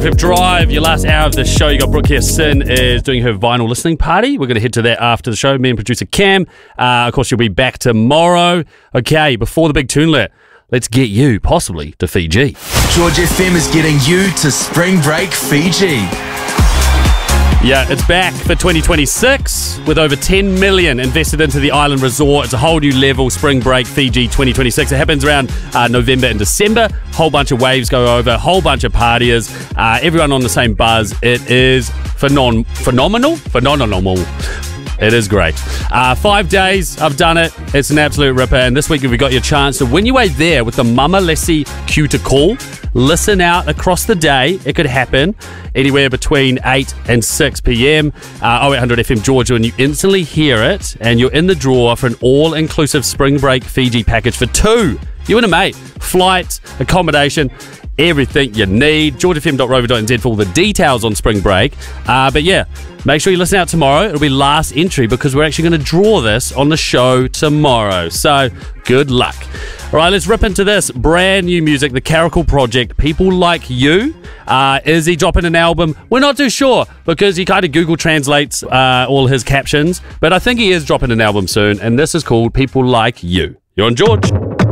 FM Drive, your last hour of the show. You got Brooke here. Sin is doing her vinyl listening party. We're going to head to that after the show. Me and producer Cam. Of course, she'll be back tomorrow. Okay, before the big Toonlet, let's get you, possibly, to Fiji. George FM is getting you to Spring Break Fiji. Yeah, it's back for 2026 with over 10 million invested into the island resort. It's a whole new level, Spring Break Fiji 2026. It happens around November and December. Whole bunch of waves go over, whole bunch of partiers, everyone on the same buzz. It is phenomenal. It is great. 5 days, I've done it. It's an absolute ripper. And this week we got your chance to win your way there with the Mama Lessie Cue to Call. Listen out across the day. It could happen anywhere between 8 and 6 p.m. 0800 FM Georgia, and you instantly hear it, and you're in the draw for an all-inclusive Spring Break Fiji package for two. You and a mate. Flight, accommodation, everything you need. georgefm.rover.nz for all the details on Spring Break. But yeah, make sure you listen out tomorrow. It'll be last entry because we're actually going to draw this on the show tomorrow. So good luck. All right, let's rip into this. Brand new music, the Caracal Project, People Like You. Is he dropping an album? We're not too sure because he kind of Google translates all his captions. But I think he is dropping an album soon. And this is called People Like You. You're on George.